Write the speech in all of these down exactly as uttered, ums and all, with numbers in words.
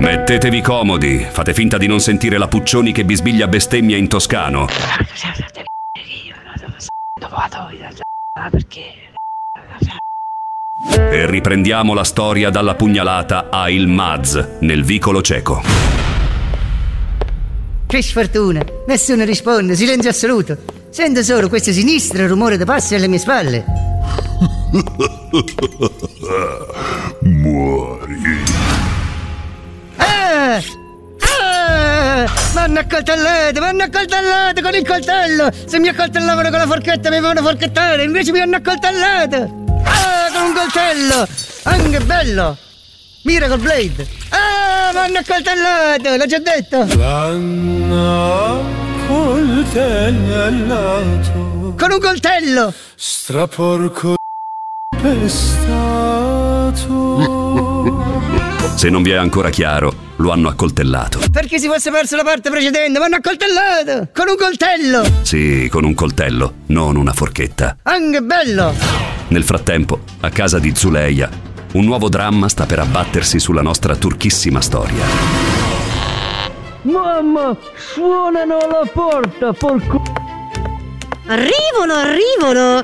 Mettetevi comodi, fate finta di non sentire la Puccioni che bisbiglia bestemmia in toscano. E riprendiamo la storia dalla pugnalata a Il Maz, nel vicolo cieco. Che sfortuna, nessuno risponde, silenzio assoluto. Sento solo questo sinistro rumore di passi alle mie spalle. Muori. Ah! Ah! M'hanno accoltellato, m'hanno accoltellato con il coltello! Se mi accoltellavano con la forchetta mi avevano forchettare, invece mi hanno accoltellato! Ah, con un coltello! Anche bello! Miracle Blade! Ah, m'hanno accoltellato, l'ho già detto! L'hanno accoltellato Con un coltello! Straporco pestato. Se non vi è ancora chiaro, lo hanno accoltellato. Perché si fosse perso la parte precedente, m'hanno accoltellato! Con un coltello! Sì, con un coltello, non una forchetta. Anche bello! Nel frattempo, a casa di Zuleia, un nuovo dramma sta per abbattersi sulla nostra turchissima storia. Mamma, suonano alla porta, porco... Arrivano, arrivano!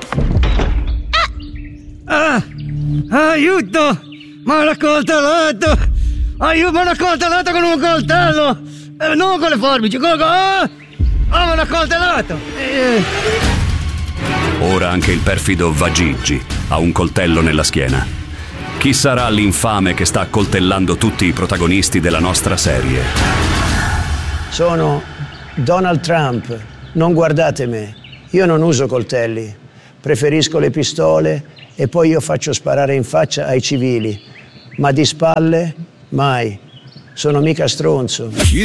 Ah! Aiuto! Ma l'ha coltellato! Aiuto, ma l'ha coltellato con un coltello! Eh, non con le forbici, con... Ah! Ah, ma l'ha coltellato! Eh. Ora anche il perfido Vagigi ha un coltello nella schiena. Chi sarà l'infame che sta accoltellando tutti i protagonisti della nostra serie? Sono Donald Trump, non guardate me. Io non uso coltelli, preferisco le pistole e poi io faccio sparare in faccia ai civili, ma di spalle mai. Sono mica stronzo.